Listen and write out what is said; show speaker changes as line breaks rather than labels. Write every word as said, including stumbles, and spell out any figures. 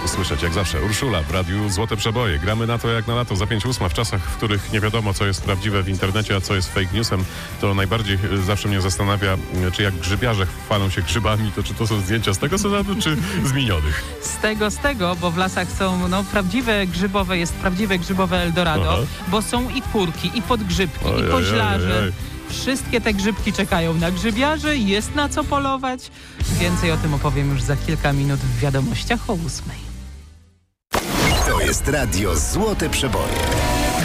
słyszeć jak zawsze. Urszula w radiu Złote Przeboje. Gramy na to jak na lato, za pięć ósma, w czasach, w których nie wiadomo, co jest prawdziwe w internecie, a co jest fake newsem. To najbardziej zawsze mnie zastanawia, czy jak grzybiarze chwalą się grzybami, to czy to są zdjęcia z tego sezonu, czy z minionych?
Z tego, z tego, bo w lasach są no, prawdziwe grzybowe, jest prawdziwe grzybowe Eldorado, Aha. bo są i kurki, i podgrzybki, oj, i koźlarze. Oj, oj, oj. Wszystkie te grzybki czekają na grzybiarzy, jest na co polować. Więcej o tym opowiem już za kilka minut w wiadomościach o ósmej.
To jest radio Złote Przeboje.